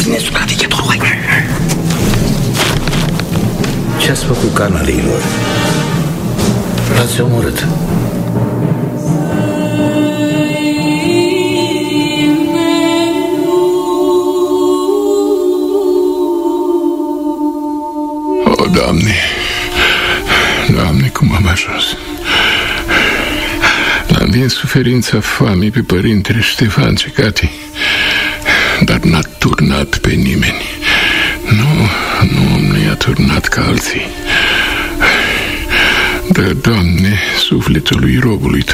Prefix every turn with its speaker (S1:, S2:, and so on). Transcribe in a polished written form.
S1: ține supraveghetorul, hai.
S2: Ce-ați făcut canalilor? L-ați omorât.
S3: O, Doamne, Doamne, cum am ajuns? L-am din suferința foamei pe părintele Ștefan Cecati, dar n-a turnat pe nimeni. Nu i-a turnat ca alții. Dă, Doamne, sufletul lui robului Tău